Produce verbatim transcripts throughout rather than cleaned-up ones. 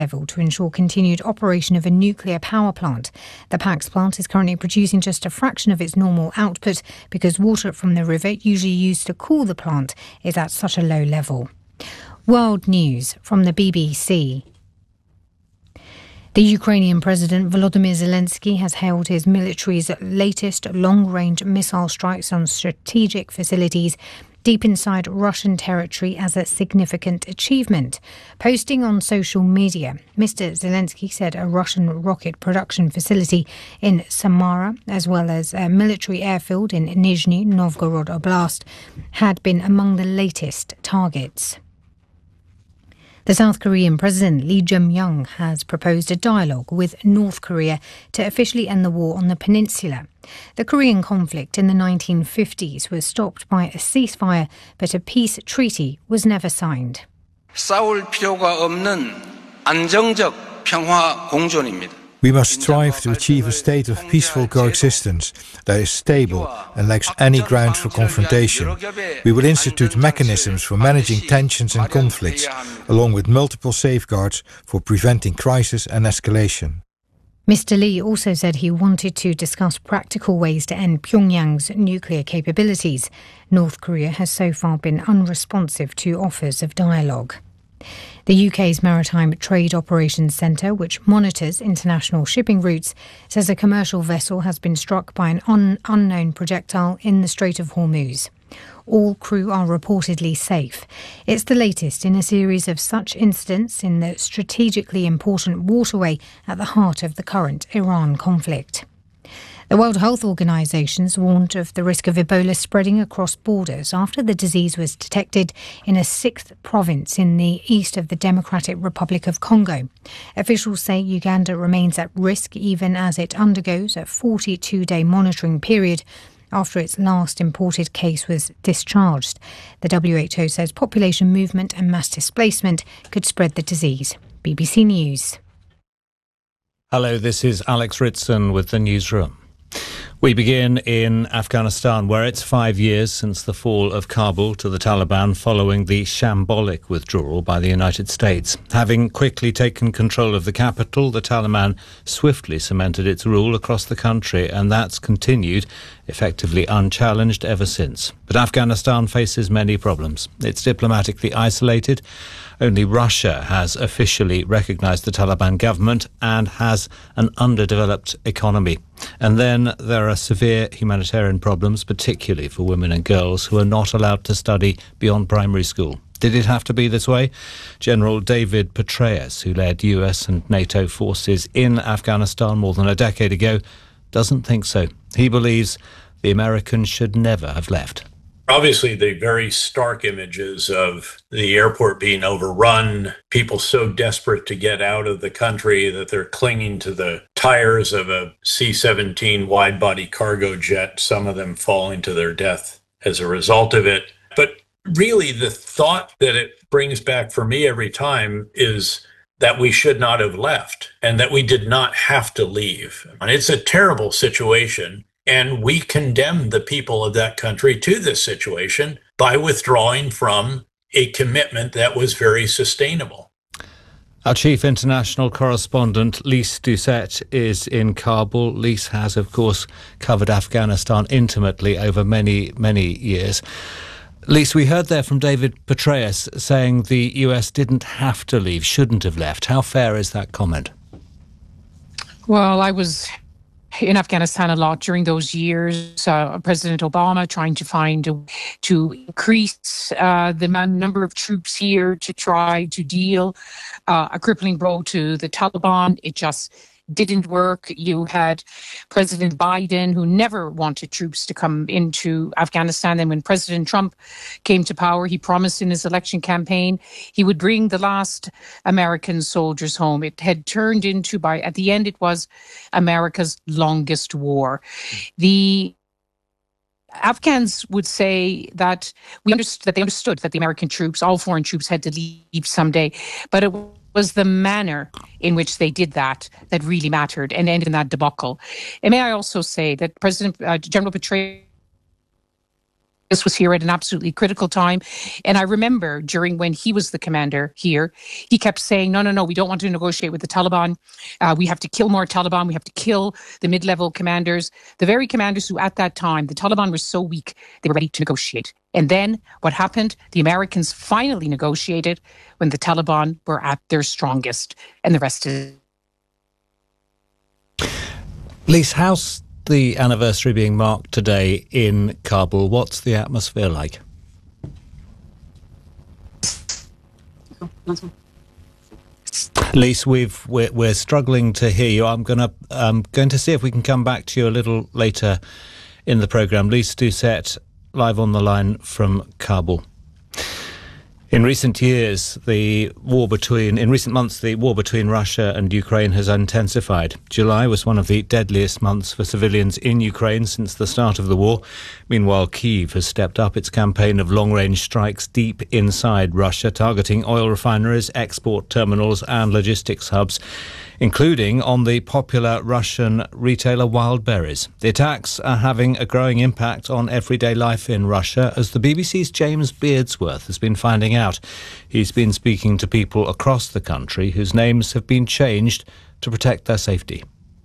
level to ensure continued operation of a nuclear power plant. The Pax plant is currently producing just a fraction of its normal output because water from the river, usually used to cool the plant, is at such a low level. World news from the B B C. The Ukrainian President Volodymyr Zelensky has hailed his military's latest long-range missile strikes on strategic facilities deep inside Russian territory as a significant achievement. Posting on social media, Mister Zelensky said a Russian rocket production facility in Samara, as well as a military airfield in Nizhny Novgorod Oblast, had been among the latest targets. The South Korean President Lee Jae-myung has proposed a dialogue with North Korea to officially end the war on the peninsula. The Korean conflict in the nineteen fifties was stopped by a ceasefire, but a peace treaty was never signed. 싸울 필요가 없는 안정적 평화 공존입니다. We must strive to achieve a state of peaceful coexistence that is stable and lacks any ground for confrontation. We will institute mechanisms for managing tensions and conflicts, along with multiple safeguards for preventing crisis and escalation. Mister Lee also said he wanted to discuss practical ways to end Pyongyang's nuclear capabilities. North Korea has so far been unresponsive to offers of dialogue. The U K's Maritime Trade Operations Centre, which monitors international shipping routes, says a commercial vessel has been struck by an un- unknown projectile in the Strait of Hormuz. All crew are reportedly safe. It's the latest in a series of such incidents in the strategically important waterway at the heart of the current Iran conflict. The World Health Organization warned of the risk of Ebola spreading across borders after the disease was detected in a sixth province in the east of the Democratic Republic of Congo. Officials say Uganda remains at risk even as it undergoes a forty-two day monitoring period after its last imported case was discharged. The W H O says population movement and mass displacement could spread the disease. B B C News. Hello, this is Alex Ritson with the newsroom. We begin in Afghanistan, where it's five years since the fall of Kabul to the Taliban following the shambolic withdrawal by the United States. Having quickly taken control of the capital, the Taliban swiftly cemented its rule across the country, and that's continued, effectively unchallenged ever since. But Afghanistan faces many problems. It's diplomatically isolated. Only Russia has officially recognised the Taliban government and has an underdeveloped economy. And then there are severe humanitarian problems, particularly for women and girls who are not allowed to study beyond primary school. Did it have to be this way? General David Petraeus, who led U S and NATO forces in Afghanistan more than a decade ago, doesn't think so. He believes the Americans should never have left. Obviously, the very stark images of the airport being overrun, people so desperate to get out of the country that they're clinging to the tires of a C seventeen wide-body cargo jet, some of them falling to their death as a result of it. But really, the thought that it brings back for me every time is that we should not have left and that we did not have to leave. And it's a terrible situation. And we condemn the people of that country to this situation by withdrawing from a commitment that was very sustainable. Our chief international correspondent, Lise Doucette, is in Kabul. Lise has, of course, covered Afghanistan intimately over many, many years. Lise, we heard there from David Petraeus saying the U S didn't have to leave, shouldn't have left. How fair is that comment? Well, I was in Afghanistan a lot during those years. Uh, President Obama trying to find a, to increase uh, the man, number of troops here to try to deal uh, a crippling blow to the Taliban. It just didn't work. You had President Biden, who never wanted troops to come into Afghanistan. And when President Trump came to power, he promised in his election campaign he would bring the last American soldiers home. It had turned into, by at the end, it was America's longest war. The Afghans would say that we understood that they understood that the American troops, all foreign troops, had to leave someday, but it was the manner in which they did that that really mattered and ended in that debacle. And may I also say that President uh, General Petraeus This was here at an absolutely critical time. And I remember during when he was the commander here, he kept saying, no, no, no, we don't want to negotiate with the Taliban. Uh, we have to kill more Taliban. We have to kill the mid-level commanders. The very commanders who at that time, the Taliban were so weak, they were ready to negotiate. And then what happened? The Americans finally negotiated when the Taliban were at their strongest. And the rest is... Lise, how's the anniversary being marked today in Kabul? What's the atmosphere like? Lise, we've we're, we're struggling to hear you. I'm gonna I'm going to see if we can come back to you a little later in the programme. Lise Doucet, live on the line from Kabul. In recent years, the war between, in recent months, the war between Russia and Ukraine has intensified. July was one of the deadliest months for civilians in Ukraine since the start of the war. Meanwhile, Kyiv has stepped up its campaign of long-range strikes deep inside Russia, targeting oil refineries, export terminals and logistics hubs, including on the popular Russian retailer Wildberries. The attacks are having a growing impact on everyday life in Russia, as the B B C's James Beardsworth has been finding out. He's been speaking to people across the country whose names have been changed to protect their safety.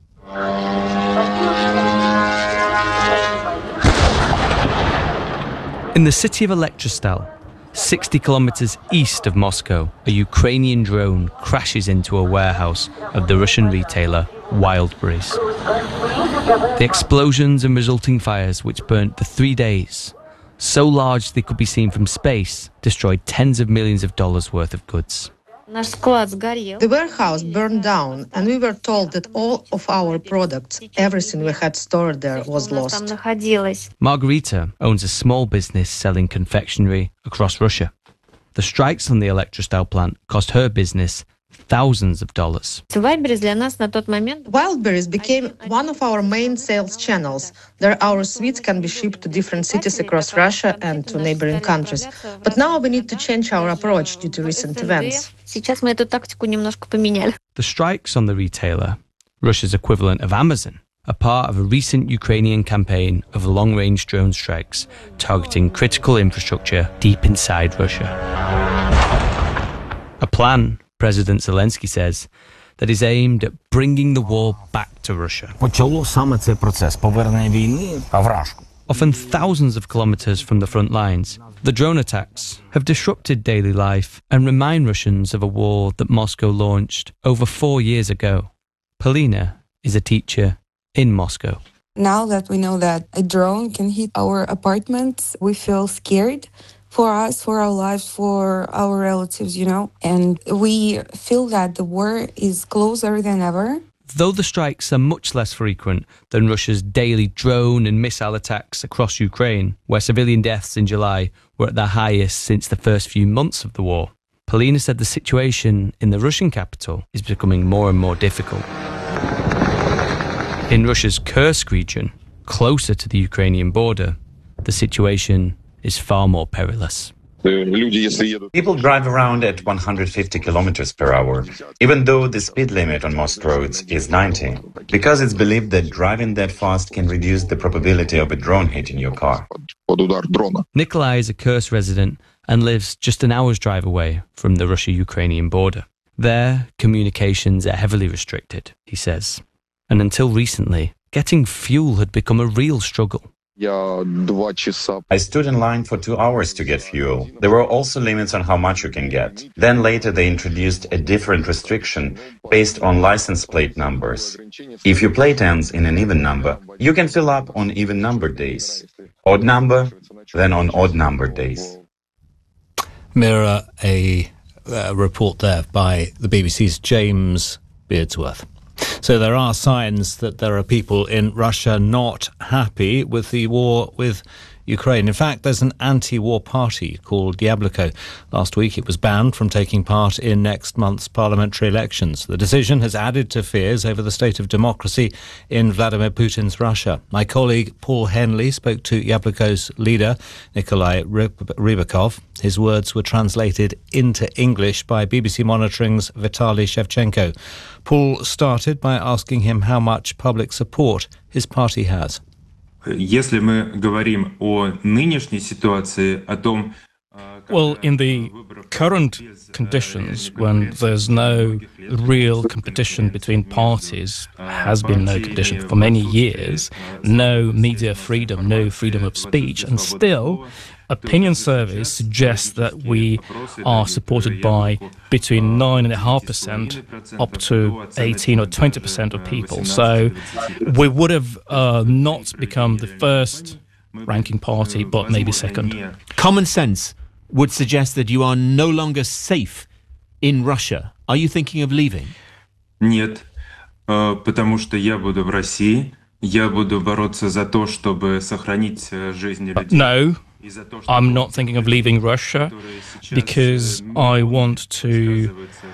In the city of Elektrostal, sixty kilometers east of Moscow, a Ukrainian drone crashes into a warehouse of the Russian retailer Wildberries. The explosions and resulting fires, which burnt for three days, so large they could be seen from space, destroyed tens of millions of dollars worth of goods. The warehouse burned down, and we were told that all of our products, everything we had stored there, was lost. Margarita owns a small business selling confectionery across Russia. The strikes on the Elektrostal plant cost her business thousands of dollars. Wildberries became one of our main sales channels. There our sweets can be shipped to different cities across Russia and to neighboring countries. But now we need to change our approach due to recent events. The strikes on the retailer, Russia's equivalent of Amazon, are part of a recent Ukrainian campaign of long-range drone strikes targeting critical infrastructure deep inside Russia. A plan, President Zelensky says, that is aimed at bringing the war back to Russia. Often thousands of kilometers from the front lines, the drone attacks have disrupted daily life and remind Russians of a war that Moscow launched over four years ago. Polina is a teacher in Moscow. Now that we know that a drone can hit our apartments, we feel scared. For us, for our lives, for our relatives, you know, and we feel that the war is closer than ever. Though the strikes are much less frequent than Russia's daily drone and missile attacks across Ukraine, where civilian deaths in July were at their highest since the first few months of the war, Polina said the situation in the Russian capital is becoming more and more difficult. In Russia's Kursk region, closer to the Ukrainian border, the situation is far more perilous. People drive around at one hundred fifty kilometers per hour, even though the speed limit on most roads is ninety, because it's believed that driving that fast can reduce the probability of a drone hitting your car. Nikolai is a Kursk resident and lives just an hour's drive away from the Russia-Ukrainian border. There, communications are heavily restricted, he says. And until recently, getting fuel had become a real struggle. I stood in line for two hours to get fuel. There were also limits on how much you can get. Then later they introduced a different restriction based on license plate numbers. If your plate ends in an even number, you can fill up on even numbered days. Odd number, then on odd numbered days. Mirror a uh, report there by the B B C's James Beardsworth. So there are signs that there are people in Russia not happy with the war with Ukraine. In fact, there's an anti-war party called Yabloko. Last week, it was banned from taking part in next month's parliamentary elections. The decision has added to fears over the state of democracy in Vladimir Putin's Russia. My colleague Paul Henley spoke to Yabloko's leader, Nikolai Rybakov. His words were translated into English by B B C Monitoring's Vitaly Shevchenko. Paul started by asking him how much public support his party has. Если мы говорим о нынешней ситуации, о том, well, in the current conditions, when there's no real competition between parties, has been no competition for many years, no media freedom, no freedom of speech, and still opinion surveys suggest that we are supported by between nine point five percent up to eighteen or twenty percent of people. So we would have uh, not become the first ranking party, but maybe second. Common sense would suggest that you are no longer safe in Russia. Are you thinking of leaving? Нет, потому что я буду в России, я буду бороться за то, чтобы сохранить жизни людей. No, I'm not thinking of leaving Russia because I want to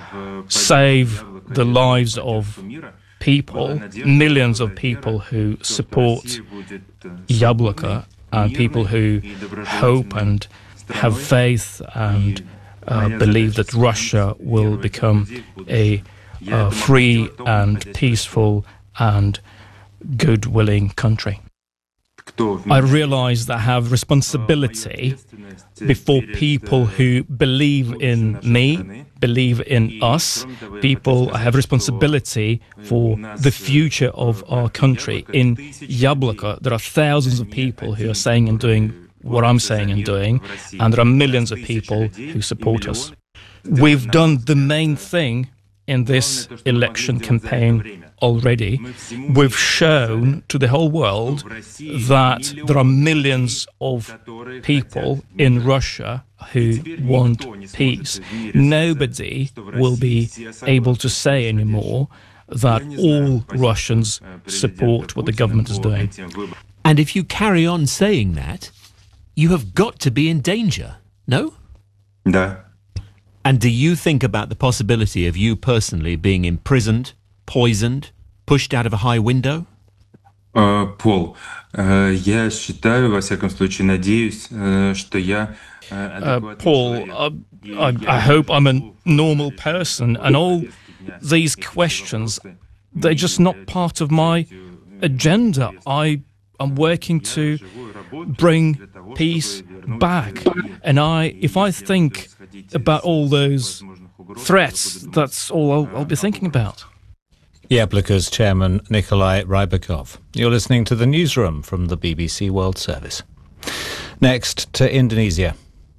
save the lives of people, millions of people who support Yabloko and people who hope and have faith and uh, believe that Russia will become a uh, free and peaceful and good-willing country. I realise that I have responsibility before people who believe in me, believe in us. People, I have responsibility for the future of our country. In Yabloko, there are thousands of people who are saying and doing what I'm saying and doing, and there are millions of people who support us. We've done the main thing in this election campaign already. We've shown to the whole world that there are millions of people in Russia who want peace. Nobody will be able to say anymore that all Russians support what the government is doing. And if you carry on saying that, you have got to be in danger, no? Да. And do you think about the possibility of you personally being imprisoned, poisoned, pushed out of a high window? Uh, Пол, uh, я считаю, во всяком случае, надеюсь, uh, что я... Uh, Paul, uh, I, I hope I'm a normal person, and all these questions, they're just not part of my agenda. I am working to bring peace back, and I, if I think about all those threats, that's all I'll, I'll be thinking about. Yabloko's chairman, Nikolai Rybakov. You're listening to the newsroom from the B B C World Service. Next to Indonesia.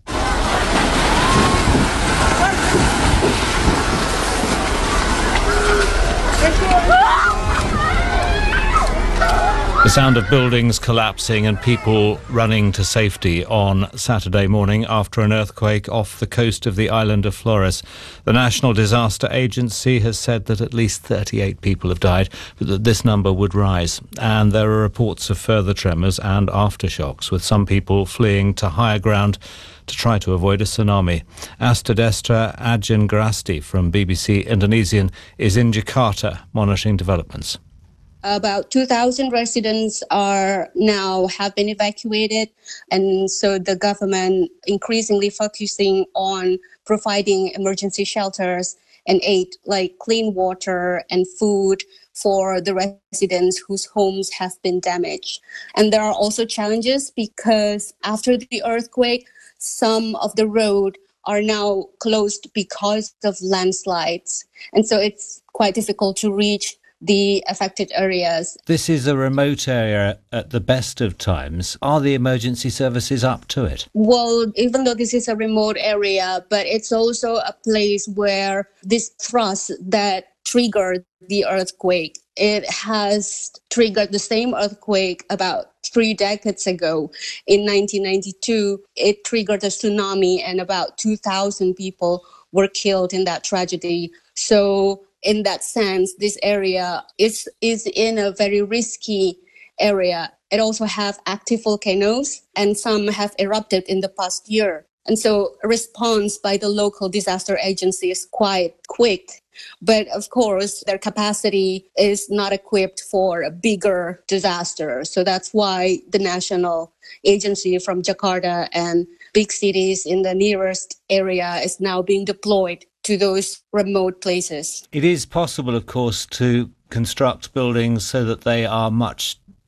The sound of buildings collapsing and people running to safety on Saturday morning after an earthquake off the coast of the island of Flores. The National Disaster Agency has said that at least thirty-eight people have died, but that this number would rise. And there are reports of further tremors and aftershocks, with some people fleeing to higher ground to try to avoid a tsunami. Astadestra Ajengrasti from B B C Indonesian is in Jakarta monitoring developments. About two thousand residents are now have been evacuated, and so the government increasingly focusing on providing emergency shelters and aid like clean water and food for the residents whose homes have been damaged. And there are also challenges because after the earthquake, some of the road are now closed because of landslides. And so it's quite difficult to reach the affected areas. This is a remote area at the best of times. Are the emergency services up to it? Well, even though this is a remote area, but it's also a place where this thrust that triggered the earthquake, it has triggered the same earthquake about three decades ago. In nineteen ninety-two, it triggered a tsunami and about two thousand people were killed in that tragedy. So in that sense, this area is is in a very risky area. It also have active volcanoes, and some have erupted in the past year. And so a response by the local disaster agency is quite quick. But of course, their capacity is not equipped for a bigger disaster. So that's why the national agency from Jakarta and big cities in the nearest area is now being deployed to those remote places. It is possible, of course, to construct buildings so that they are much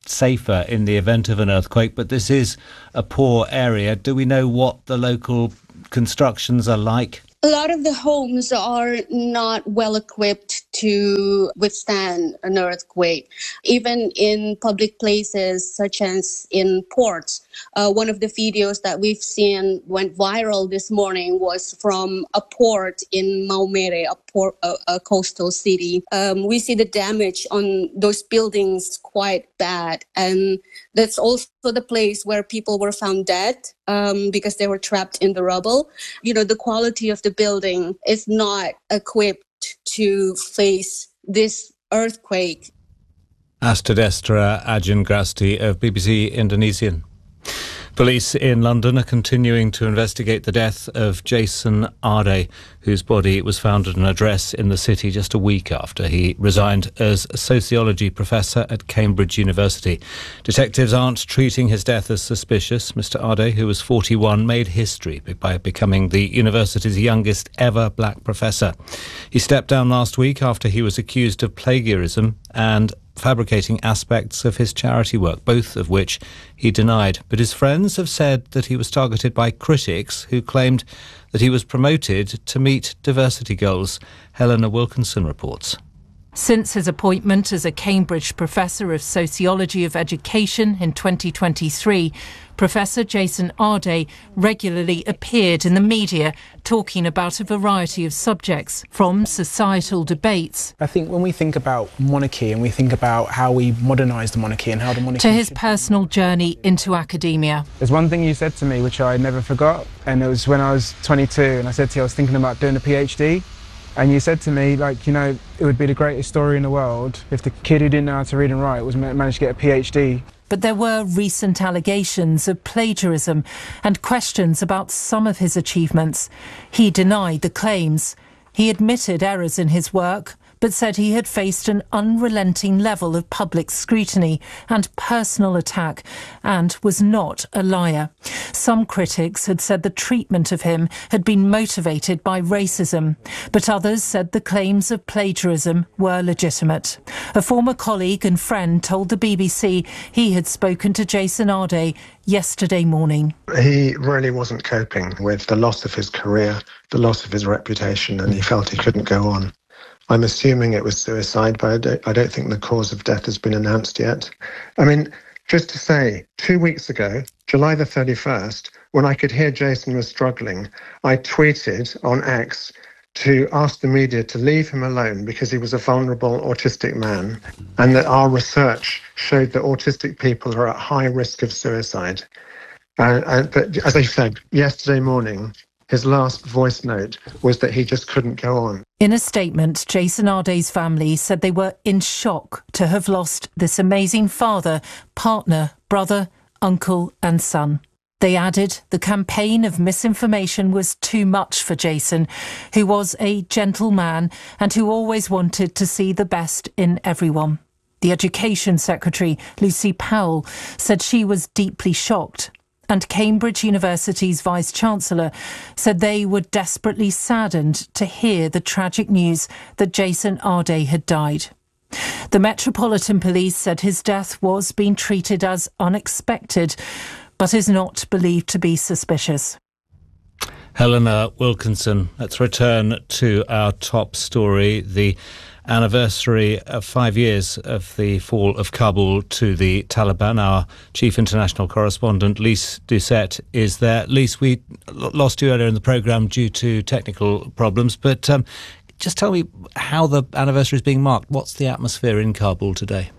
safer in the event of an earthquake, but this is a poor area. Do we know what the local constructions are like? A lot of the homes are not well equipped to withstand an earthquake. Even in public places such as in ports, uh, one of the videos that we've seen went viral this morning was from a port in Maumere, a, port, a, a coastal city. Um, we see the damage on those buildings quite bad, and that's also the place where people were found dead um, because they were trapped in the rubble. You know, the quality of the building is not equipped to face this earthquake. Asta Destra Ajangrasti of B B C Indonesian. Police in London are continuing to investigate the death of Jason Ade, whose body was found at an address in the city just a week after he resigned as a sociology professor at Cambridge University. Detectives aren't treating his death as suspicious. Mister Ade, who was forty-one, made history by becoming the university's youngest ever black professor. He stepped down last week after he was accused of plagiarism and fabricating aspects of his charity work, both of which he denied. But his friends have said that he was targeted by critics who claimed that he was promoted to meet diversity goals. Helena Wilkinson reports. Since his appointment as a Cambridge Professor of Sociology of Education in twenty twenty-three, Professor Jason Ade regularly appeared in the media talking about a variety of subjects, from societal debates. I think when we think about monarchy and we think about how we modernise the monarchy and how the monarchy... to his personal journey into academia. There's one thing you said to me which I never forgot, and it was when I was twenty-two, and I said to you I was thinking about doing a PhD. And you said to me, like, you know, it would be the greatest story in the world if the kid who didn't know how to read and write was managed to get a PhD. But there were recent allegations of plagiarism and questions about some of his achievements. He denied the claims. He admitted errors in his work, but said he had faced an unrelenting level of public scrutiny and personal attack and was not a liar. Some critics had said the treatment of him had been motivated by racism, but others said the claims of plagiarism were legitimate. A former colleague and friend told the B B C he had spoken to Jason Ade yesterday morning. He really wasn't coping with the loss of his career, the loss of his reputation, and he felt he couldn't go on. I'm assuming it was suicide, but I don't, I don't think the cause of death has been announced yet. I mean, just to say, two weeks ago, July the thirty-first, when I could hear Jason was struggling, I tweeted on X to ask the media to leave him alone because he was a vulnerable autistic man, and that our research showed that autistic people are at high risk of suicide. Uh, and, but as I said, yesterday morning, his last voice note was that he just couldn't go on. In a statement, Jason Ade's family said they were in shock to have lost this amazing father, partner, brother, uncle and son. They added the campaign of misinformation was too much for Jason, who was a gentle man and who always wanted to see the best in everyone. The Education Secretary, Lucy Powell, said she was deeply shocked. And Cambridge University's Vice-Chancellor said they were desperately saddened to hear the tragic news that Jason Ade had died. The Metropolitan Police said his death was being treated as unexpected, but is not believed to be suspicious. Helena Wilkinson. Let's return to our top story, the anniversary of five years of the fall of Kabul to the Taliban. Our chief international correspondent, Lise Doucette, is there. Lise, we lost you earlier in the programme due to technical problems, but um, just tell me how the anniversary is being marked. What's the atmosphere in Kabul today?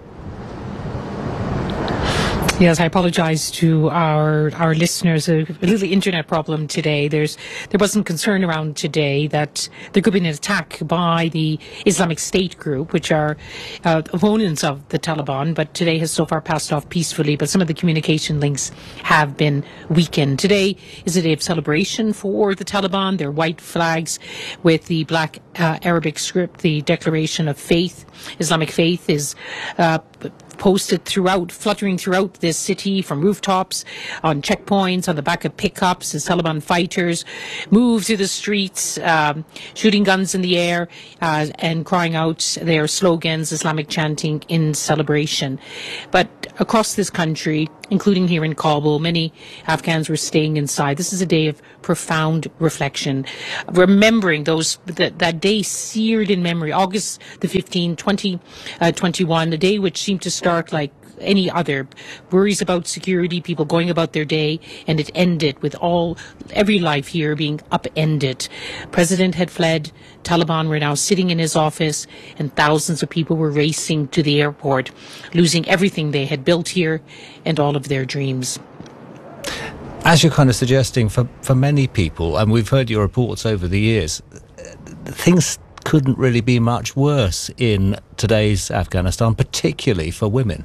Yes, I apologise to our our listeners. A, a little internet problem today. There's there wasn't concern around today that there could be an attack by the Islamic State group, which are uh, opponents of the Taliban, but today has so far passed off peacefully. But some of the communication links have been weakened. Today is a day of celebration for the Taliban. Their white flags with the black uh, Arabic script. The declaration of faith, Islamic faith, is uh, posted throughout, fluttering throughout this city, from rooftops, on checkpoints, on the back of pickups, as Taliban fighters move through the streets, um, shooting guns in the air, uh, and crying out their slogans, Islamic chanting in celebration. But across this country, including here in Kabul, many Afghans were staying inside. This is a day of profound reflection, remembering those that, that day seared in memory, August the fifteenth, twenty twenty-one, a day which seemed to start like any other, worries about security, people going about their day, and it ended with all every life here being upended. President had fled, Taliban were now sitting in his office, and thousands of people were racing to the airport, losing everything they had built here and all of their dreams. As you're kind of suggesting, for, for many people, and we've heard your reports over the years, things couldn't really be much worse in today's Afghanistan, particularly for women.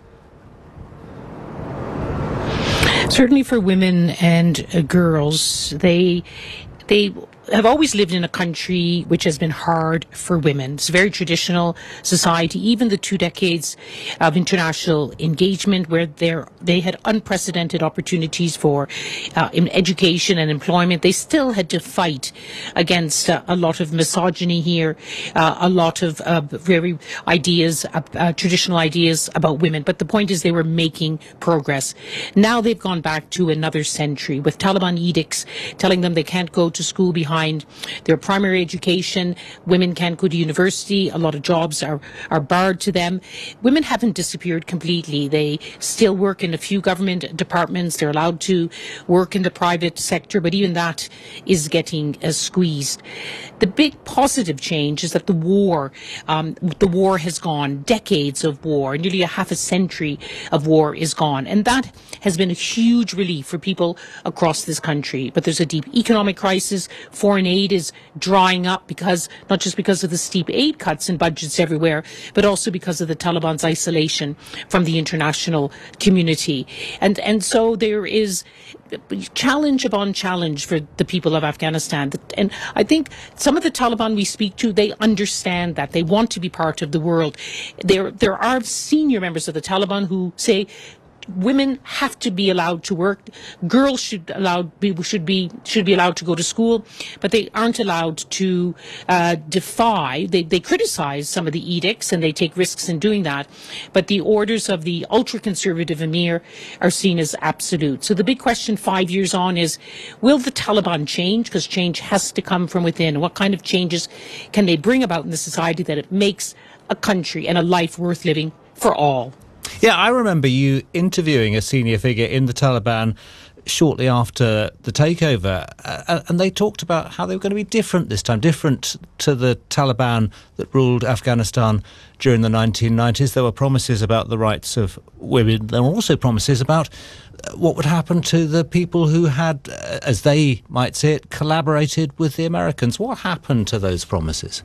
Certainly for women and uh, girls, they they have always lived in a country which has been hard for women. It's a very traditional society. Even the two decades of international engagement where there they had unprecedented opportunities for uh, in education and employment, they still had to fight against uh, a lot of misogyny here, uh, a lot of uh, very ideas, uh, uh, traditional ideas about women. But the point is they were making progress. Now they've gone back to another century with Taliban edicts telling them they can't go to school behind their primary education. Women can't go to university. A lot of jobs are, are barred to them. Women haven't disappeared completely. They still work in a few government departments. They're allowed to work in the private sector, but even that is getting uh, squeezed. The big positive change is that the war, um, the war has gone. Decades of war, nearly a half a century of war is gone. And that has been a huge relief for people across this country. But there's a deep economic crisis. Foreign aid is drying up because, not just because of the steep aid cuts in budgets everywhere, but also because of the Taliban's isolation from the international community. And, and so there is challenge upon challenge for the people of Afghanistan. And I think some of the Taliban we speak to, they understand that. They want to be part of the world. There, there are senior members of the Taliban who say, women have to be allowed to work. Girls should allowed be, should be should be allowed to go to school, but they aren't allowed to uh, defy. They they criticize some of the edicts and they take risks in doing that, but the orders of the ultra-conservative emir are seen as absolute. So the big question five years on is, will the Taliban change? Because change has to come from within. What kind of changes can they bring about in the society that it makes a country and a life worth living for all? Yeah, I remember you interviewing a senior figure in the Taliban shortly after the takeover, uh, and they talked about how they were going to be different this time, different to the Taliban that ruled Afghanistan during the nineteen nineties. There were promises about the rights of women. There were also promises about what would happen to the people who had, uh, as they might say it, collaborated with the Americans. What happened to those promises?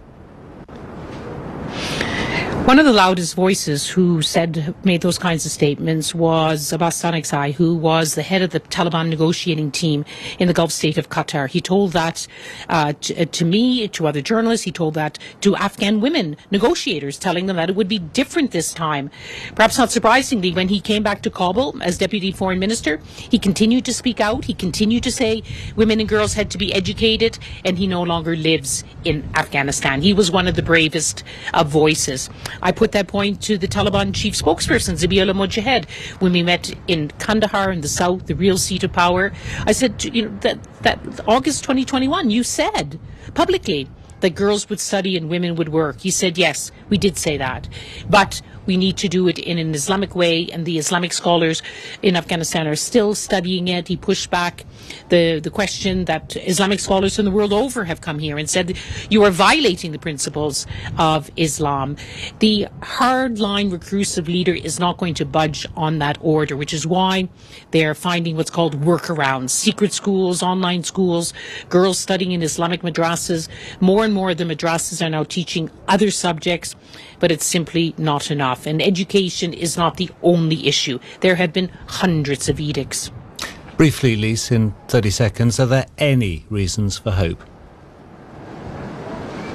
One of the loudest voices who said, made those kinds of statements was Abbas Stanekzai, who was the head of the Taliban negotiating team in the Gulf state of Qatar. He told that uh, to, to me, to other journalists. He told that to Afghan women negotiators, telling them that it would be different this time. Perhaps not surprisingly, when he came back to Kabul as deputy foreign minister, he continued to speak out. He continued to say women and girls had to be educated, and he no longer lives in Afghanistan. He was one of the bravest of voices. I put that point to the Taliban chief spokesperson, Zabiullah Mujahid, when we met in Kandahar in the south, the real seat of power. I said, you know, that, that August twenty twenty-one, you said publicly that girls would study and women would work. He said, yes, we did say that. But we need to do it in an Islamic way, and the Islamic scholars in Afghanistan are still studying it. He pushed back the, the question that Islamic scholars from the world over have come here and said, you are violating the principles of Islam. The hardline reclusive leader is not going to budge on that order, which is why they're finding what's called workarounds, secret schools, online schools, girls studying in Islamic madrasas. More and more of the madrasas are now teaching other subjects, but it's simply not enough. And education is not the only issue. There have been hundreds of edicts. Briefly, Lise, in thirty seconds, are there any reasons for hope?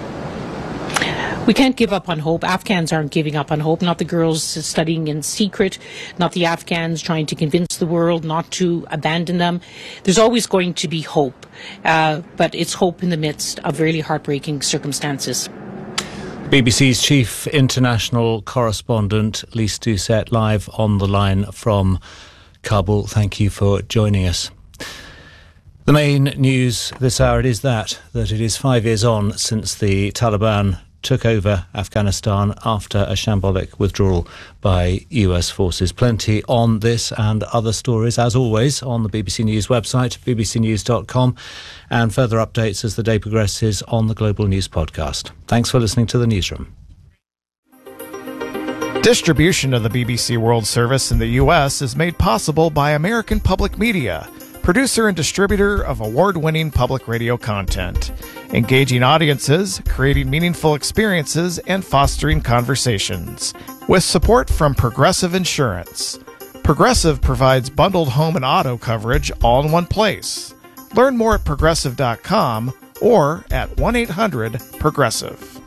We can't give up on hope. Afghans aren't giving up on hope, not the girls studying in secret, not the Afghans trying to convince the world not to abandon them. There's always going to be hope, uh, but it's hope in the midst of really heartbreaking circumstances. B B C's chief international correspondent, Lise Doucet, live on the line from Kabul. Thank you for joining us. The main news this hour is that, that it is five years on since the Taliban took over Afghanistan after a shambolic withdrawal by U S forces. Plenty on this and other stories, as always, on the B B C News website, b b c news dot com, and further updates as the day progresses on the Global News podcast. Thanks for listening to The Newsroom. Distribution of the B B C World Service in the U S is made possible by American Public Media, producer and distributor of award-winning public radio content, engaging audiences, creating meaningful experiences, and fostering conversations. With support from Progressive Insurance. Progressive provides bundled home and auto coverage all in one place. Learn more at progressive dot com or at one eight hundred progressive.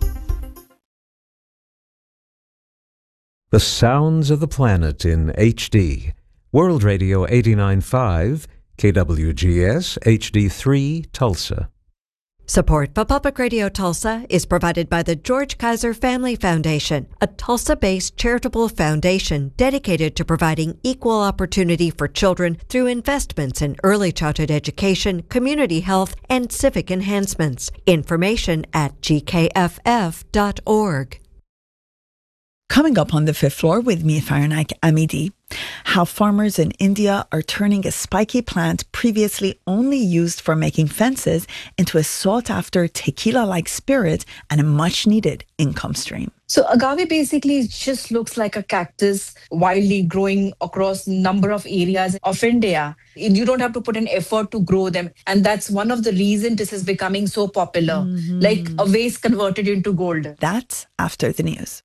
The sounds of the planet in H D. World Radio eighty-nine point five, K W G S H D three, Tulsa. Support for Public Radio Tulsa is provided by the George Kaiser Family Foundation, a Tulsa-based charitable foundation dedicated to providing equal opportunity for children through investments in early childhood education, community health, and civic enhancements. Information at g k f f dot org. Coming up on the fifth floor with me, Farnack Amidi, how farmers in India are turning a spiky plant previously only used for making fences into a sought-after tequila-like spirit and a much-needed income stream. So agave basically just looks like a cactus wildly growing across a number of areas of India. You don't have to put an effort to grow them. And that's one of the reasons this is becoming so popular, mm-hmm. like a vase converted into gold. That's after the news.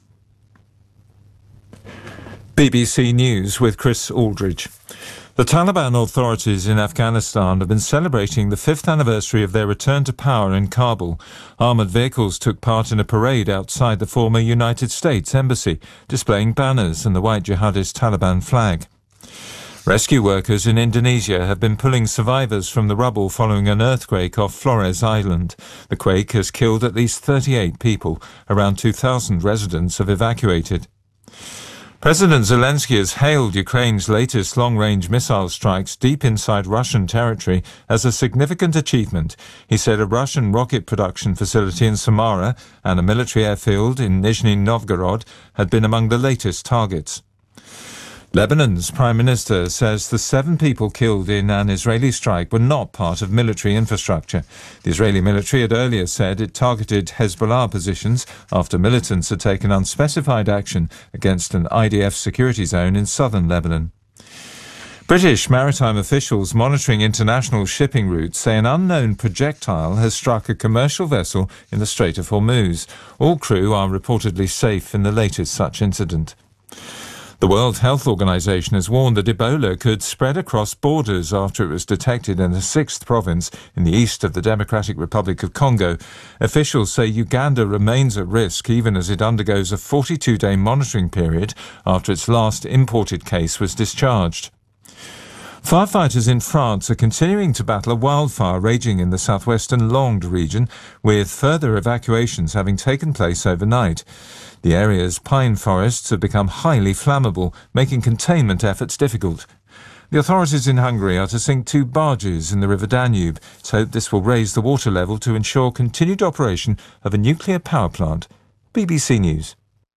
B B C News with Chris Aldridge. The Taliban authorities in Afghanistan have been celebrating the fifth anniversary of their return to power in Kabul. Armoured vehicles took part in a parade outside the former United States Embassy, displaying banners and the white jihadist Taliban flag. Rescue workers in Indonesia have been pulling survivors from the rubble following an earthquake off Flores Island. The quake has killed at least thirty-eight people. Around two thousand residents have evacuated. President Zelensky has hailed Ukraine's latest long-range missile strikes deep inside Russian territory as a significant achievement. He said a Russian rocket production facility in Samara and a military airfield in Nizhny Novgorod had been among the latest targets. Lebanon's Prime Minister says the seven people killed in an Israeli strike were not part of military infrastructure. The Israeli military had earlier said it targeted Hezbollah positions after militants had taken unspecified action against an I D F security zone in southern Lebanon. British maritime officials monitoring international shipping routes say an unknown projectile has struck a commercial vessel in the Strait of Hormuz. All crew are reportedly safe in the latest such incident. The World Health Organization has warned that Ebola could spread across borders after it was detected in the sixth province in the east of the Democratic Republic of Congo. Officials say Uganda remains at risk even as it undergoes a forty-two day monitoring period after its last imported case was discharged. Firefighters in France are continuing to battle a wildfire raging in the southwestern Langres region, with further evacuations having taken place overnight. The area's pine forests have become highly flammable, making containment efforts difficult. The authorities in Hungary are to sink two barges in the River Danube. It's hoped this will raise the water level to ensure continued operation of a nuclear power plant. B B C News.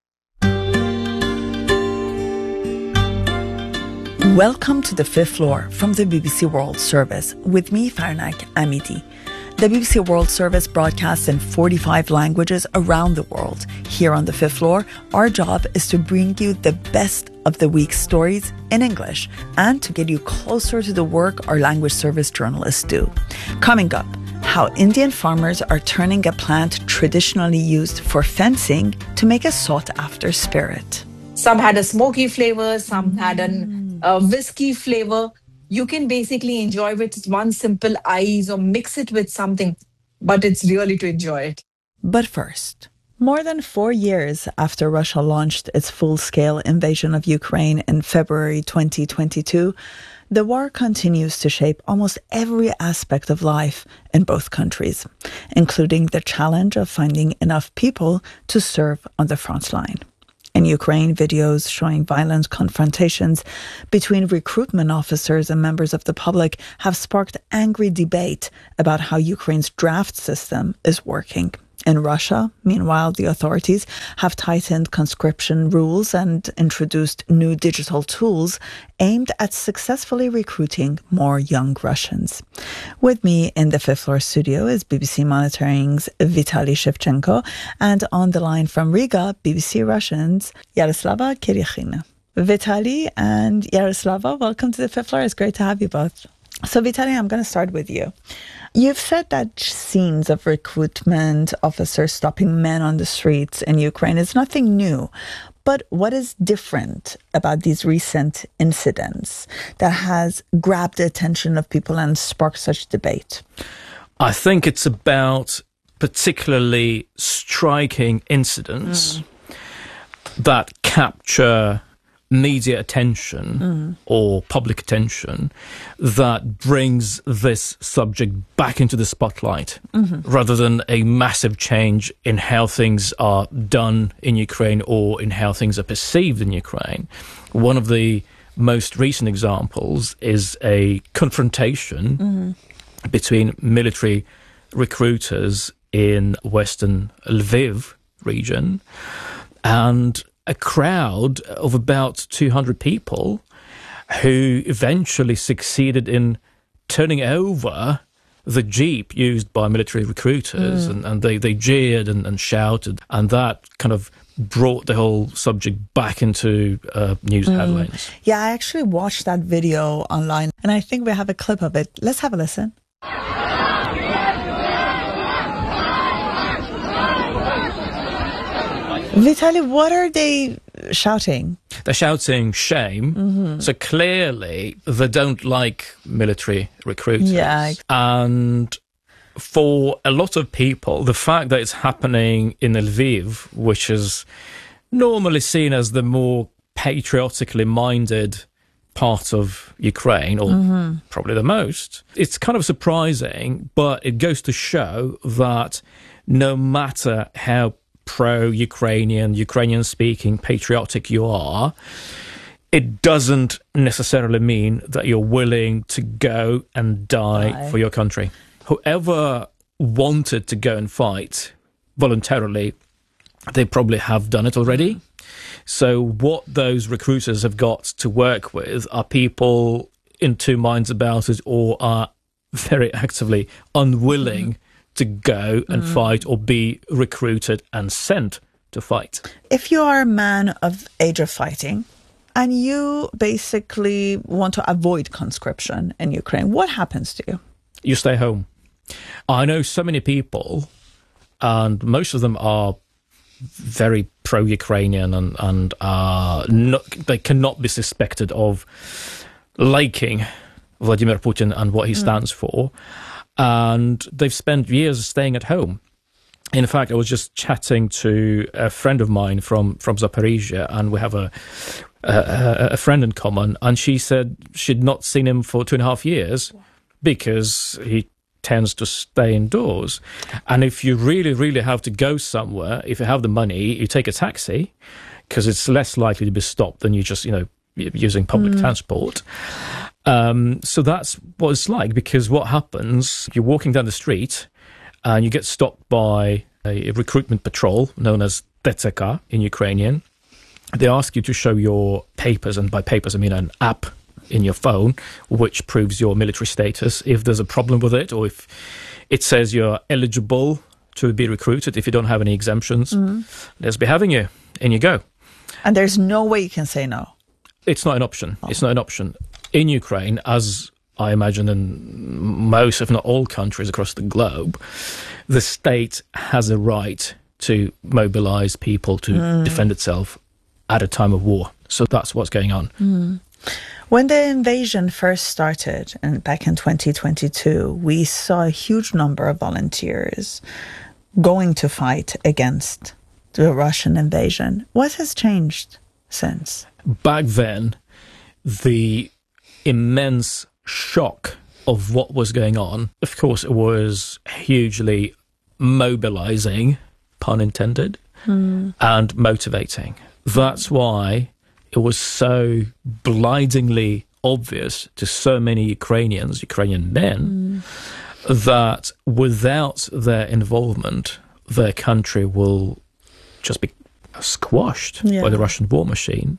Welcome to the fifth floor from the B B C World Service with me, Farnack Amidi. The B B C World Service broadcasts in forty-five languages around the world. Here on the fifth floor, our job is to bring you the best of the week's stories in English and to get you closer to the work our language service journalists do. Coming up, how Indian farmers are turning a plant traditionally used for fencing to make a sought-after spirit. Some had a smoky flavor, some had an, a whiskey flavor. You can basically enjoy it with one simple ice or mix it with something, but it's really to enjoy it. But first, More than four years after Russia launched its full-scale invasion of Ukraine in February twenty twenty-two, the war continues to shape almost every aspect of life in both countries, including the challenge of finding enough people to serve on the front line. In Ukraine, videos showing violent confrontations between recruitment officers and members of the public have sparked angry debate about how Ukraine's draft system is working. In Russia, meanwhile, the authorities have tightened conscription rules and introduced new digital tools aimed at successfully recruiting more young Russians. With me in the fifth floor studio is B B C Monitoring's Vitaly Shevchenko, and on the line from Riga, B B C Russian's Yaroslava Kirikhina. Vitaly and Yaroslava, welcome to the fifth floor. It's great to have you both. So, Vitaly, I'm going to start with you. You've said that scenes of recruitment officers stopping men on the streets in Ukraine is nothing new. But what is different about these recent incidents that has grabbed the attention of people and sparked such debate? I think it's about particularly striking incidents mm. that capture media attention mm. or public attention that brings this subject back into the spotlight mm-hmm. rather than a massive change in how things are done in Ukraine or in how things are perceived in Ukraine. One of the most recent examples is a confrontation mm-hmm. between military recruiters in western Lviv region and a crowd of about two hundred people who eventually succeeded in turning over the jeep used by military recruiters mm. and, and they, they jeered and, and shouted, and that kind of brought the whole subject back into uh, news mm. headlines. Yeah, I actually watched that video online and I think we have a clip of it. Let's have a listen. Vitaly, what are they shouting? They're shouting shame. Mm-hmm. So clearly they don't like military recruiters. Yeah. And for a lot of people, the fact that it's happening in Lviv, which is normally seen as the more patriotically minded part of Ukraine, or mm-hmm. probably the most, it's kind of surprising, but it goes to show that no matter how pro-Ukrainian, Ukrainian-speaking, patriotic you are, it doesn't necessarily mean that you're willing to go and die Bye. for your country. Whoever wanted to go and fight voluntarily, they probably have done it already. So what those recruiters have got to work with are people in two minds about it or are very actively unwilling mm-hmm. to go and mm. fight or be recruited and sent to fight. If you are a man of age of fighting and you basically want to avoid conscription in Ukraine, what happens to you? You stay home. I know so many people, and most of them are very pro-Ukrainian and, and are not, they cannot be suspected of liking Vladimir Putin and what he stands mm. for. And they've spent years staying at home. In fact, I was just chatting to a friend of mine from, from Zaporizhia, and we have a, a a friend in common, and she said she'd not seen him for two and a half years because he tends to stay indoors. And if you really, really have to go somewhere, if you have the money, you take a taxi because it's less likely to be stopped than you just, you know, using public mm. transport. Um, so that's what it's like, because what happens, you're walking down the street and you get stopped by a recruitment patrol known as T C K in Ukrainian. They ask you to show your papers, and by papers I mean an app in your phone which proves your military status. If there's a problem with it, or if it says you're eligible to be recruited, if you don't have any exemptions, mm. let's be having you, and you go. And there's no way you can say no? It's not an option. Oh. It's not an option. In Ukraine, as I imagine in most, if not all countries across the globe, the state has a right to mobilize people to mm. defend itself at a time of war. So that's what's going on. Mm. When the invasion first started, and back in twenty twenty-two, we saw a huge number of volunteers going to fight against the Russian invasion. What has changed since? Back then, the immense shock of what was going on, of course, it was hugely mobilizing, pun intended, mm. and motivating. That's why it was so blindingly obvious to so many Ukrainians, Ukrainian men, mm. that without their involvement, their country will just be squashed yeah. by the Russian war machine.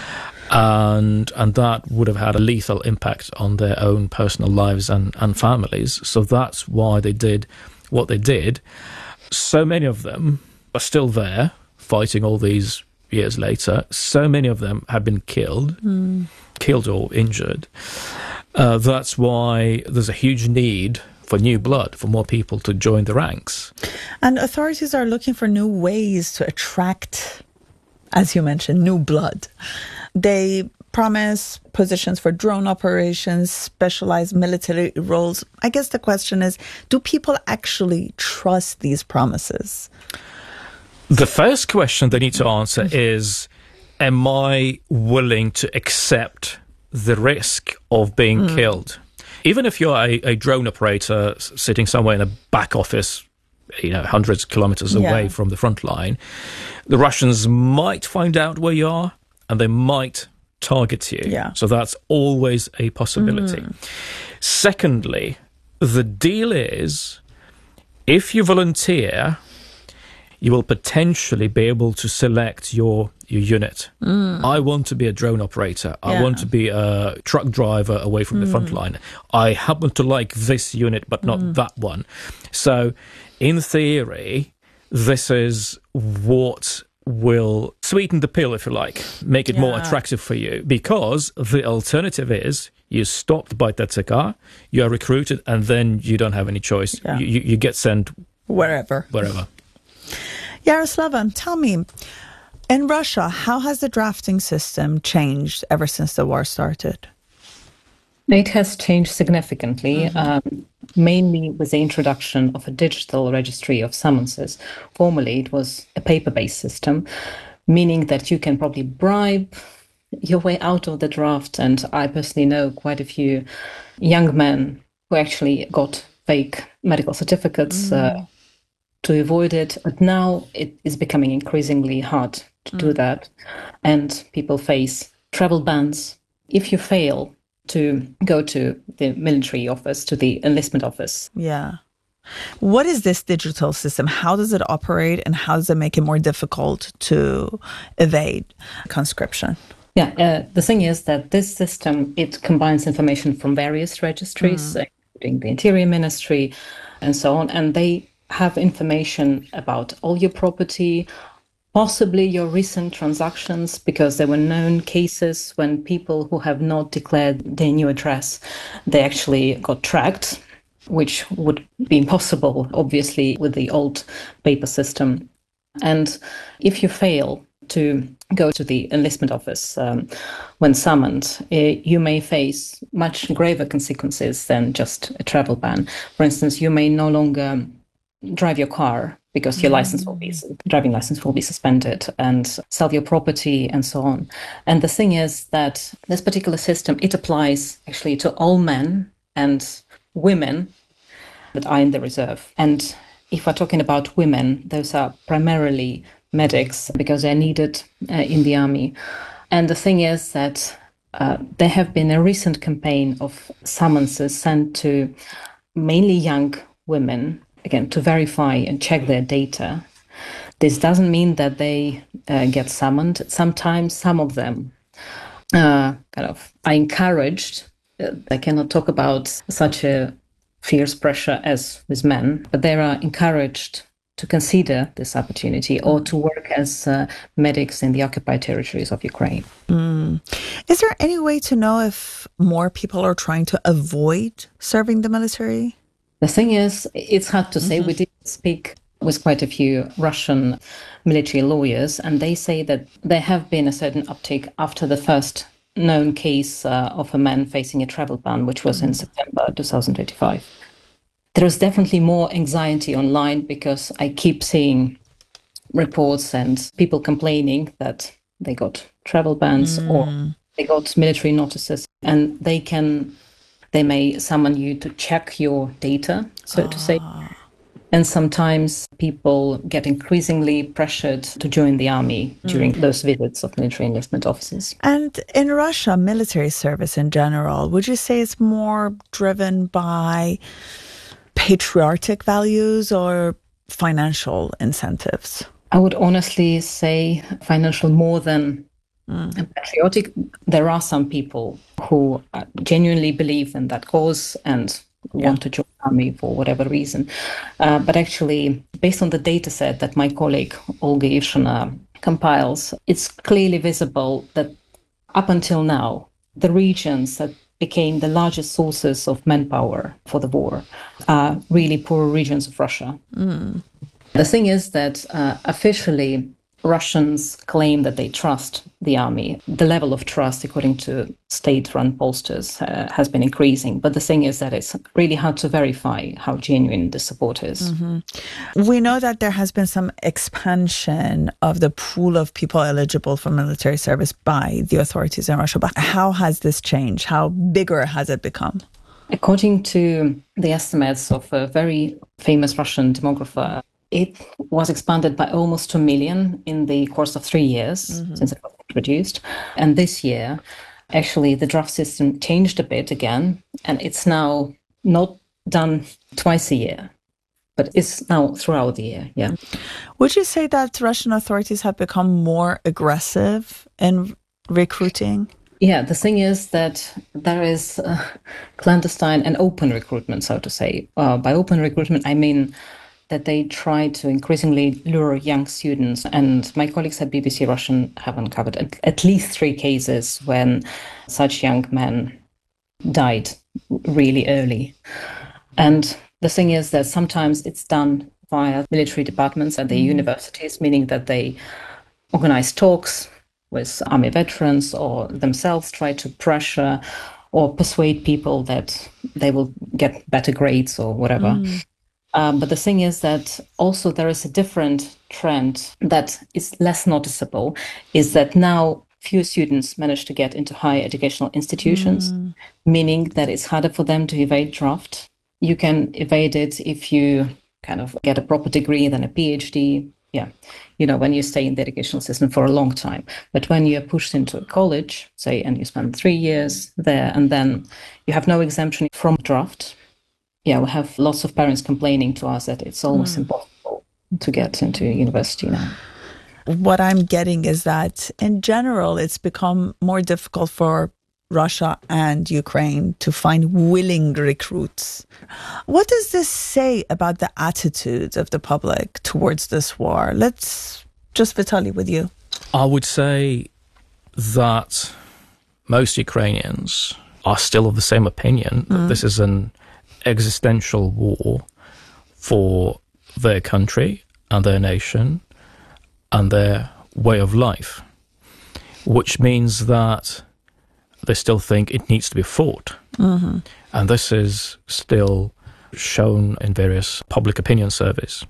And and that would have had a lethal impact on their own personal lives and, and families. So that's why they did what they did. So many of them are still there, fighting all these years later. So many of them have been killed, mm. killed or injured. Uh, that's why there's a huge need for new blood, for more people to join the ranks. And authorities are looking for new ways to attract, as you mentioned, new blood. They promise positions for drone operations, specialized military roles. I guess the question is, do people actually trust these promises? The first question they need to answer is, am I willing to accept the risk of being mm. killed? Even if you're a, a drone operator sitting somewhere in a back office, you know, hundreds of kilometers yeah. away from the front line, the Russians might find out where you are and they might target you. Yeah. So that's always a possibility. Mm. Secondly, the deal is, if you volunteer, you will potentially be able to select your your unit. Mm. I want to be a drone operator. Yeah. I want to be a truck driver away from mm. the front line. I happen to like this unit, but not mm. that one. So, in theory, this is what will sweeten the pill, if you like, make it yeah. more attractive for you. Because the alternative is you're stopped by T C K, you are recruited, and then you don't have any choice. Yeah. You, you, you get sent wherever. Wherever. Yaroslava, tell me, in Russia, how has the drafting system changed ever since the war started? It has changed significantly, mm-hmm. um, mainly with the introduction of a digital registry of summonses. Formerly, it was a paper-based system, meaning that you can probably bribe your way out of the draft. And I personally know quite a few young men who actually got fake medical certificates mm. uh, to avoid it. But now it is becoming increasingly hard to mm. do that. And people face travel bans. If you fail to go to the military office, to the enlistment office. Yeah. What is this digital system? How does it operate, and how does it make it more difficult to evade conscription? Yeah, uh, the thing is that this system, it combines information from various registries, mm. including the Interior Ministry and so on, and they have information about all your property, possibly your recent transactions, because there were known cases when people who have not declared their new address, they actually got tracked, which would be impossible, obviously, with the old paper system. And if you fail to go to the enlistment office um, when summoned, uh, you may face much graver consequences than just a travel ban. For instance, you may no longer drive your car because your mm. license will be, driving license will be suspended, and sell your property and so on. And the thing is that this particular system, it applies actually to all men and women that are in the reserve. And if we're talking about women, those are primarily medics because they're needed uh, in the army. And the thing is that uh, there have been a recent campaign of summonses sent to mainly young women, again, to verify and check their data. This doesn't mean that they uh, get summoned. Sometimes some of them uh, kind of are encouraged. Uh, I cannot talk about such a fierce pressure as with men, but they are encouraged to consider this opportunity or to work as uh, medics in the occupied territories of Ukraine. Mm. Is there any way to know if more people are trying to avoid serving the military? The thing is, it's hard to say. Mm-hmm. We did speak with quite a few Russian military lawyers, and they say that there have been a certain uptick after the first known case uh, of a man facing a travel ban, which was mm-hmm. in September twenty twenty-five. There is definitely more anxiety online because I keep seeing reports and people complaining that they got travel bans mm. or they got military notices, and they can, they may summon you to check your data, so ah. to say. And sometimes people get increasingly pressured to join the army during mm. those visits of military enlistment officers. And in Russia, military service in general, would you say it's more driven by patriotic values or financial incentives? I would honestly say financial more than mm. patriotic. There are some people who genuinely believe in that cause and yeah. want to join the army for whatever reason. Uh, but actually, based on the data set that my colleague Olga Ivshina compiles, it's clearly visible that up until now, the regions that became the largest sources of manpower for the war are really poor regions of Russia. Mm. The thing is that uh, officially Russians claim that they trust the army. The level of trust, according to state-run pollsters, uh, has been increasing. But the thing is that it's really hard to verify how genuine the support is. Mm-hmm. We know that there has been some expansion of the pool of people eligible for military service by the authorities in Russia. But how has this changed? How bigger has it become? According to the estimates of a very famous Russian demographer, it was expanded by almost two million in the course of three years mm-hmm. since it was introduced. And this year, actually, the draft system changed a bit again, and it's now not done twice a year, but it's now throughout the year, yeah. Would you say that Russian authorities have become more aggressive in recruiting? Yeah, the thing is that there is uh, clandestine and open recruitment, so to say. Uh, by open recruitment, I mean that they try to increasingly lure young students. And my colleagues at B B C Russian have uncovered at, at least three cases when such young men died really early. And the thing is that sometimes it's done via military departments at the mm. universities, meaning that they organize talks with army veterans or themselves try to pressure or persuade people that they will get better grades or whatever. Mm. Um, but the thing is that also there is a different trend that is less noticeable, is that now few students manage to get into higher educational institutions, mm. meaning that it's harder for them to evade draft. You can evade it if you kind of get a proper degree, then a PhD. Yeah, you know, when you stay in the educational system for a long time. But when you're pushed into a college, say, and you spend three years there, and then you have no exemption from draft, yeah, we have lots of parents complaining to us that it's almost mm. impossible to get into university now. What I'm getting is that in general, it's become more difficult for Russia and Ukraine to find willing recruits. What does this say about the attitudes of the public towards this war? Let's just, Vitaly, with you. I would say that most Ukrainians are still of the same opinion that mm. this is an existential war for their country and their nation and their way of life, which means that they still think it needs to be fought. Mm-hmm. And this is still shown in various public opinion surveys.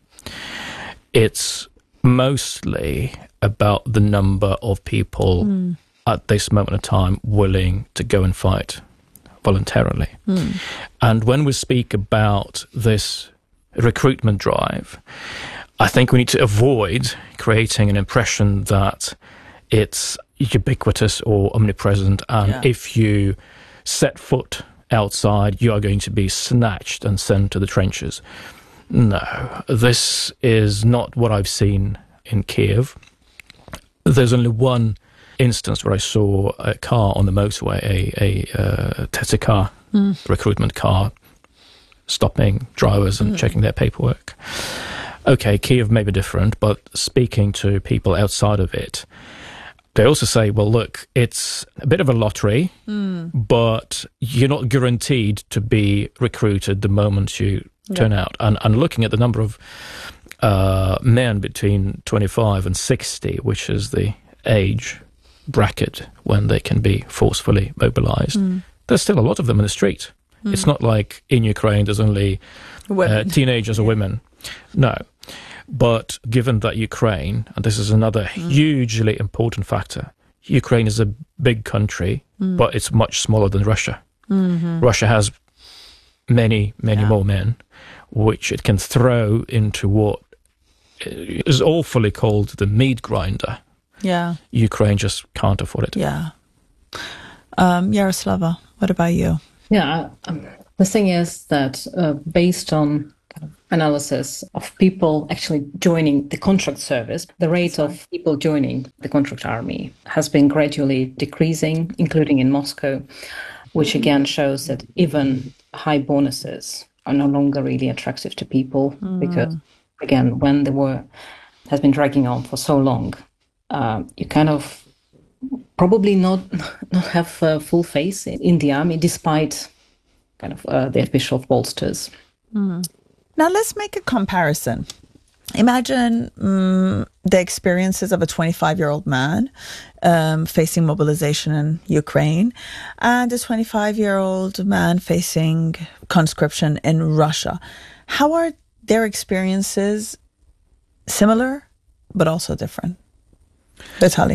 It's mostly about the number of people mm. at this moment in time willing to go and fight voluntarily. Mm. And when we speak about this recruitment drive, I think we need to avoid creating an impression that it's ubiquitous or omnipresent, and yeah. if you set foot outside, you are going to be snatched and sent to the trenches. No, this is not what I've seen in Kiev. There's only one instance where I saw a car on the motorway, a, a uh, T T car, mm. recruitment car, stopping drivers and mm. checking their paperwork. Okay, Kiev may be different, but speaking to people outside of it, they also say, well, look, it's a bit of a lottery, mm. but you're not guaranteed to be recruited the moment you yeah. turn out. And, and looking at the number of uh, men between twenty-five and sixty, which is the age bracket when they can be forcefully mobilized, mm. there's still a lot of them in the street. Mm. It's not like in Ukraine there's only uh, teenagers or yeah. women. No. But given that Ukraine, and this is another mm. hugely important factor, Ukraine is a big country, mm. but it's much smaller than Russia. Mm-hmm. Russia has many, many yeah. more men, which it can throw into what is awfully called the meat grinder. Yeah. Ukraine just can't afford it. Yeah. Um, Yaroslava, what about you? Yeah, um, the thing is that uh, based on kind of analysis of people actually joining the contract service, the rate of people joining the contract army has been gradually decreasing, including in Moscow, which again shows that even high bonuses are no longer really attractive to people mm. because, again, when the war has been dragging on for so long, uh, you kind of probably not not have uh, full faith in, in the army, despite kind of uh, the official pollsters. Mm. Now let's make a comparison. Imagine um, the experiences of a twenty-five-year-old man um, facing mobilization in Ukraine and a twenty-five-year-old man facing conscription in Russia. How are their experiences similar, but also different? Vitaly.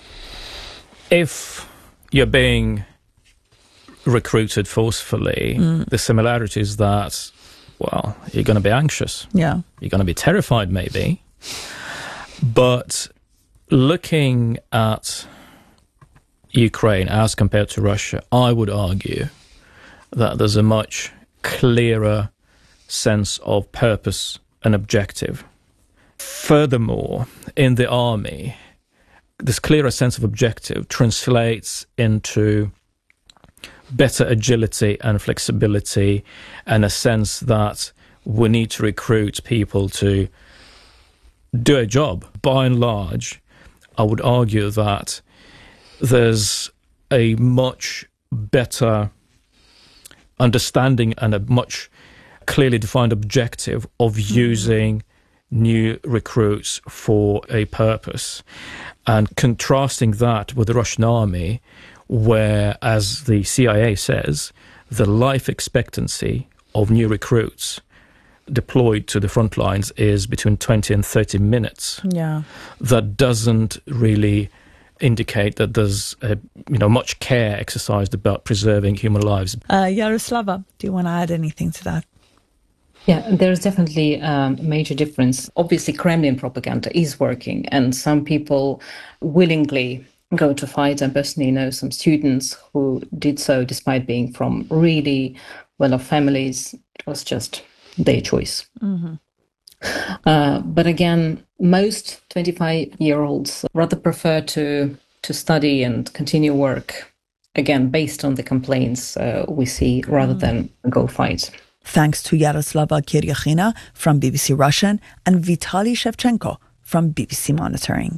If you're being recruited forcefully, mm. the similarity is that, well, you're going to be anxious. Yeah. You're going to be terrified, maybe. But looking at Ukraine as compared to Russia, I would argue that there's a much clearer sense of purpose and objective. Furthermore, in the army, this clearer sense of objective translates into better agility and flexibility and a sense that we need to recruit people to do a job. By and large, I would argue that there's a much better understanding and a much clearly defined objective of using new recruits for a purpose. And contrasting that with the Russian army, where, as the C I A says, the life expectancy of new recruits deployed to the front lines is between twenty and thirty minutes. Yeah. That doesn't really indicate that there's a, you know, much care exercised about preserving human lives. Uh, Yaroslava, do you want to add anything to that? Yeah, there's definitely um, a major difference. Obviously, Kremlin propaganda is working, and some people willingly go to fight. I personally know some students who did so despite being from really well-off families. It was just their choice. Mm-hmm. Uh, but again, most twenty-five-year-olds rather prefer to, to study and continue work, again, based on the complaints uh, we see, rather mm. than go fight. Thanks to Yaroslava Kiryakhina from B B C Russian and Vitaly Shevchenko from B B C Monitoring.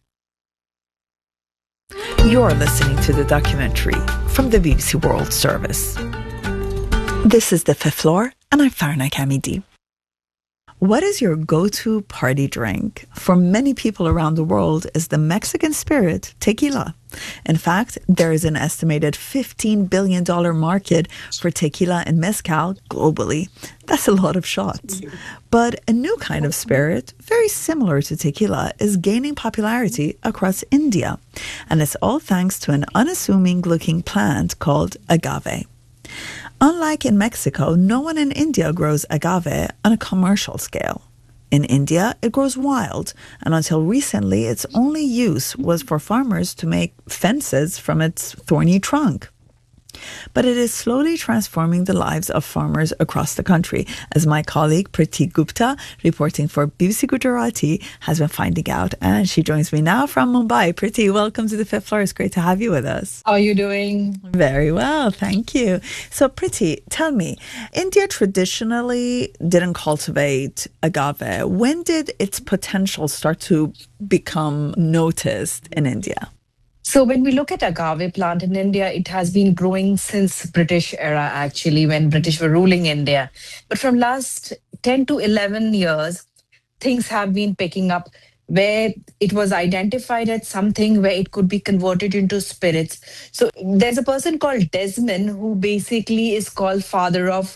You're listening to the documentary from the B B C World Service. This is The Fifth Floor, and I'm Farna Kamidi. What is your go-to party drink? For many people around the world is the Mexican spirit, tequila. In fact, there is an estimated fifteen billion dollars market for tequila and mezcal globally. That's a lot of shots. But a new kind of spirit, very similar to tequila, is gaining popularity across India. And it's all thanks to an unassuming-looking plant called agave. Unlike in Mexico, no one in India grows agave on a commercial scale. In India, it grows wild, and until recently, its only use was for farmers to make fences from its thorny trunk. But it is slowly transforming the lives of farmers across the country, as my colleague Priti Gupta, reporting for B B C Gujarati, has been finding out. And she joins me now from Mumbai. Priti, welcome to The Fifth Floor. It's great to have you with us. How are you doing? Very well, thank you. So Priti, tell me, India traditionally didn't cultivate agave. When did its potential start to become noticed in India? So when we look at agave plant in India, it has been growing since British era, actually, when British were ruling India. But from last ten to eleven years, things have been picking up where it was identified as something where it could be converted into spirits. So there's a person called Desmond who basically is called father of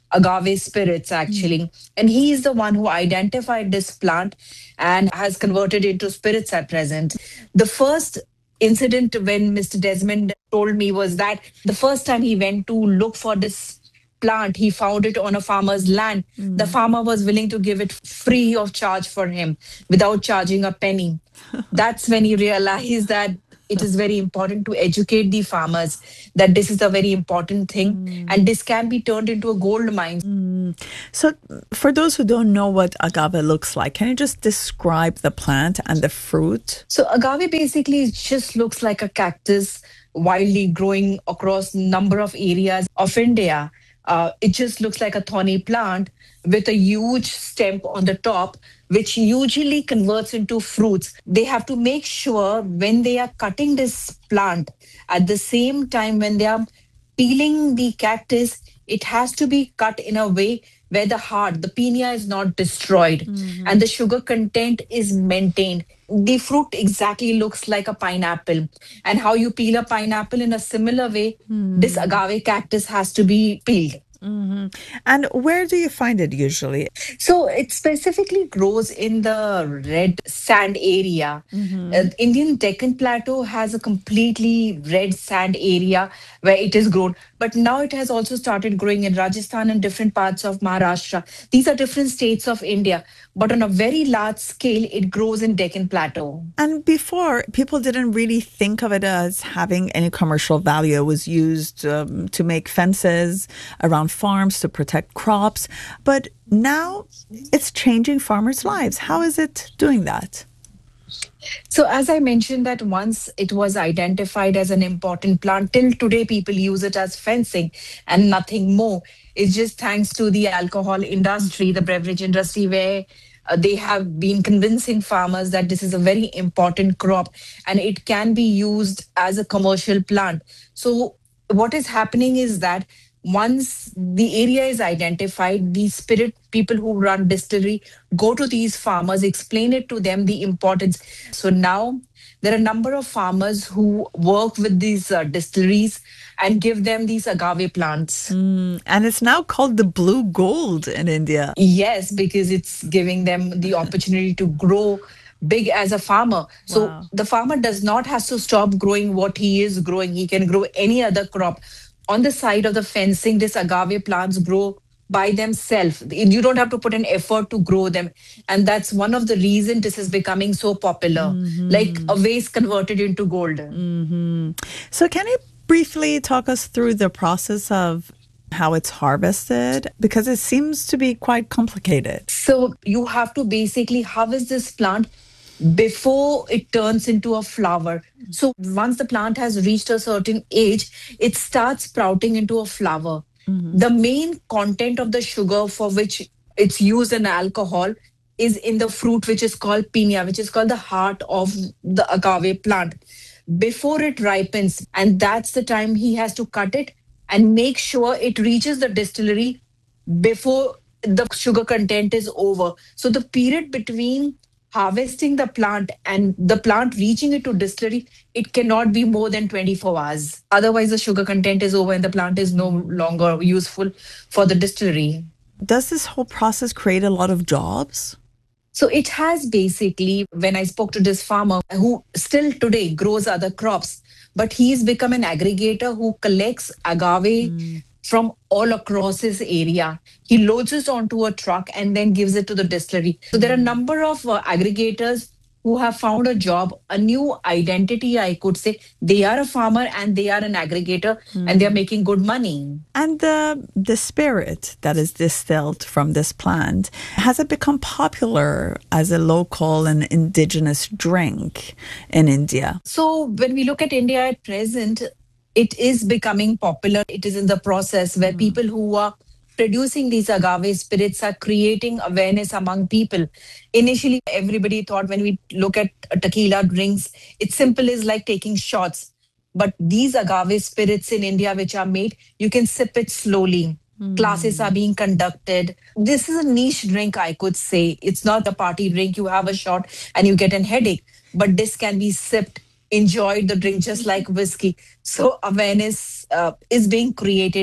agave spirits, actually. Mm. And he is the one who identified this plant and has converted into spirits at present. The first incident when Mister Desmond told me was that the first time he went to look for this plant, he found it on a farmer's land. Mm. The farmer was willing to give it free of charge for him without charging a penny. That's when he realized that it is very important to educate the farmers that this is a very important thing mm. and this can be turned into a gold mine. Mm. So for those who don't know what agave looks like, can you just describe the plant and the fruit? So agave basically just looks like a cactus wildly growing across a number of areas of India. Uh, it just looks like a thorny plant with a huge stem on the top, which usually converts into fruits. They have to make sure when they are cutting this plant, at the same time when they are peeling the cactus, it has to be cut in a way where the heart, the pinia, is not destroyed mm-hmm. and the sugar content is maintained. The fruit exactly looks like a pineapple. And how you peel a pineapple in a similar way, mm. this agave cactus has to be peeled. Mm-hmm. And where do you find it usually? So it specifically grows in the red sand area. Mm-hmm. Uh, Indian Deccan Plateau has a completely red sand area where it is grown. But now it has also started growing in Rajasthan and different parts of Maharashtra. These are different states of India. But on a very large scale, it grows in Deccan Plateau. And before, people didn't really think of it as having any commercial value. It was used um, to make fences around farms to protect crops. But now it's changing farmers' lives. How is it doing that? So as I mentioned that once it was identified as an important plant, till today people use it as fencing and nothing more. It's just thanks to the alcohol industry, the beverage industry, where uh, they have been convincing farmers that this is a very important crop and it can be used as a commercial plant. So what is happening is that once the area is identified, the spirit people who run distillery go to these farmers, explain it to them, the importance. So now there are a number of farmers who work with these uh, distilleries and give them these agave plants. Mm, and it's now called the blue gold in India. Yes, because it's giving them the opportunity to grow big as a farmer. So wow. the farmer does not have to stop growing what he is growing. He can grow any other crop. On the side of the fencing, this agave plants grow by themselves. You don't have to put an effort to grow them. And that's one of the reasons this is becoming so popular, mm-hmm. like a vase converted into gold. Mm-hmm. So can you briefly talk us through the process of how it's harvested? Because it seems to be quite complicated. So you have to basically harvest this plant before it turns into a flower. So once the plant has reached a certain age, it starts sprouting into a flower. Mm-hmm. The main content of the sugar for which it's used in alcohol is in the fruit, which is called pinia, which is called the heart of the agave plant. Before it ripens, and that's the time he has to cut it and make sure it reaches the distillery before the sugar content is over. So the period between harvesting the plant and the plant reaching it to distillery, it cannot be more than twenty-four hours. Otherwise, the sugar content is over and the plant is no longer useful for the distillery. Does this whole process create a lot of jobs? So it has basically, when I spoke to this farmer who still today grows other crops, but he's become an aggregator who collects agave mm. from all across his area. He loads it onto a truck and then gives it to the distillery. So there are a number of uh, aggregators who have found a job, a new identity, I could say. They are a farmer and they are an aggregator mm. and they're making good money. And the, the spirit that is distilled from this plant, has it become popular as a local and indigenous drink in India? So when we look at India at present, it is becoming popular. It is in the process where mm. people who are producing these agave spirits are creating awareness among people. Initially, everybody thought when we look at tequila drinks, it's simple as like taking shots. But these agave spirits in India, which are made, you can sip it slowly. Mm. Classes are being conducted. This is a niche drink, I could say. It's not a party drink. You have a shot and you get a headache. But this can be sipped, enjoyed the drink just like whiskey. So awareness uh, is being created.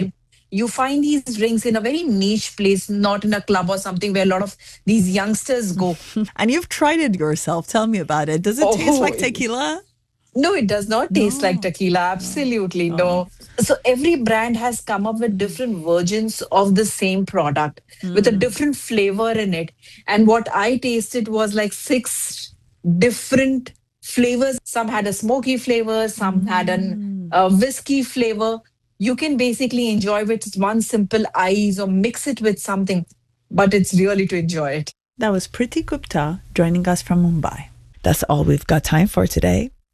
You find these drinks in a very niche place, not in a club or something where a lot of these youngsters go. And you've tried it yourself. Tell me about it. Does it Oh, taste like tequila? No, it does not taste like tequila. Absolutely no. no. So every brand has come up with different versions of the same product mm. with a different flavor in it. And what I tasted was like six different flavors. Some had a smoky flavor, some mm. had an, a whiskey flavor. You can basically enjoy it with one simple ice or mix it with something, but it's really to enjoy it. That was Priti Gupta joining us from Mumbai. That's all we've got time for today.